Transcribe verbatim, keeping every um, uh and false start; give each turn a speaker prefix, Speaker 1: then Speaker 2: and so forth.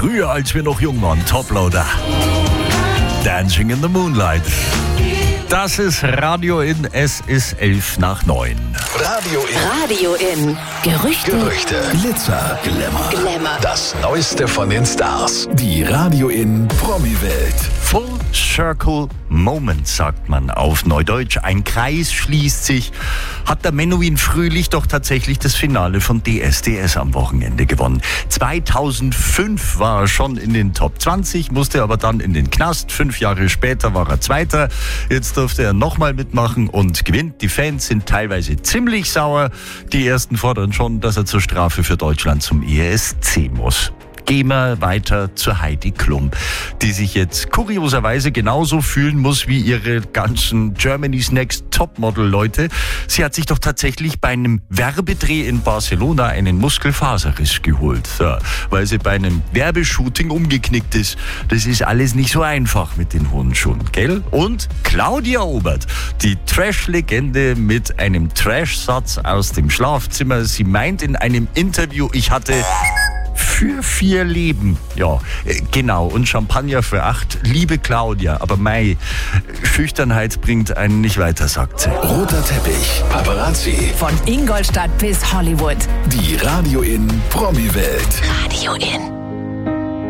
Speaker 1: Früher, als wir noch jung waren, Toploader. Dancing in the Moonlight. Das ist Radio In, es ist elf nach neun.
Speaker 2: Radio In.
Speaker 3: Radio In. Gerüchte.
Speaker 2: Gerüchte.
Speaker 4: Glitzer, Glamour.
Speaker 3: Glamour.
Speaker 2: Das Neueste von den Stars.
Speaker 4: Die Radio In Promi-Welt.
Speaker 1: Full Circle Moment, sagt man auf Neudeutsch. Ein Kreis schließt sich. Hat der Menuhin Fröhlich doch tatsächlich das Finale von D S D S am Wochenende gewonnen. zweitausendfünf war er schon in den Top zwanzig, musste aber dann in den Knast. Fünf Jahre später war er Zweiter. Jetzt durfte er nochmal mitmachen und gewinnt. Die Fans sind teilweise ziemlich sauer. Die ersten fordern schon, dass er zur Strafe für Deutschland zum E S C muss. Gehen wir weiter zu Heidi Klum, die sich jetzt kurioserweise genauso fühlen muss wie ihre ganzen Germany's Next Topmodel-Leute. Sie hat sich doch tatsächlich bei einem Werbedreh in Barcelona einen Muskelfaserriss geholt, ja, weil sie bei einem Werbeshooting umgeknickt ist. Das ist alles nicht so einfach mit den hohen Schuhen, gell? Und Claudia Obert, die Trash-Legende mit einem Trash-Satz aus dem Schlafzimmer. Sie meint in einem Interview, ich hatte für vier Leben. Ja, genau. Und Champagner für acht. Liebe Claudia, aber mei, Schüchternheit bringt einen nicht weiter, sagt sie.
Speaker 4: Roter Teppich, Paparazzi.
Speaker 3: Von Ingolstadt bis Hollywood.
Speaker 4: Die Radio In Promi-Welt.
Speaker 3: Radio In.